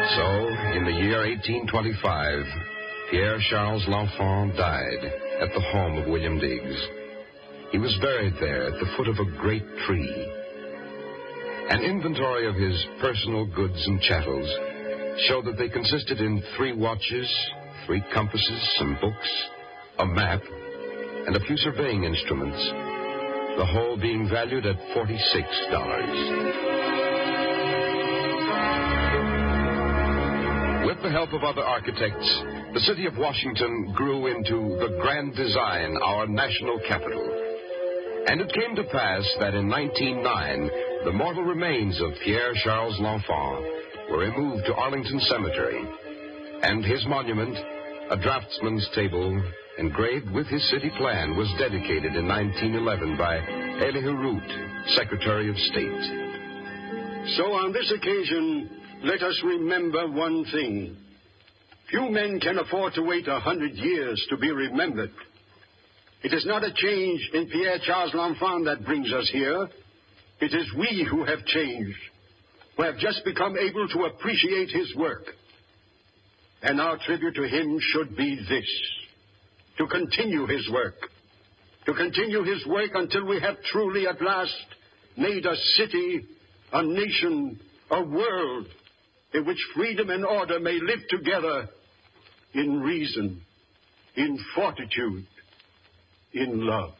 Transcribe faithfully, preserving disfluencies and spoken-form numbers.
So, in the year eighteen twenty-five, Pierre Charles L'Enfant died at the home of William Digges. He was buried there at the foot of a great tree. An inventory of his personal goods and chattels showed that they consisted in three watches, three compasses, some books, a map, and a few surveying instruments, the whole being valued at forty-six dollars. With the help of other architects, the city of Washington grew into the grand design, our national capital. And it came to pass that in nineteen oh nine, the mortal remains of Pierre Charles L'Enfant were removed to Arlington Cemetery, and his monument, a draftsman's table engraved with his city plan, was dedicated in nineteen eleven by Elihu Root, Secretary of State. So on this occasion, let us remember one thing. Few men can afford to wait a hundred years to be remembered. It is not a change in Pierre Charles L'Enfant that brings us here. It is we who have changed, who have just become able to appreciate his work. And our tribute to him should be this: to continue his work. To continue his work until we have truly at last made a city, a nation, a world in which freedom and order may live together in reason, in fortitude, in love.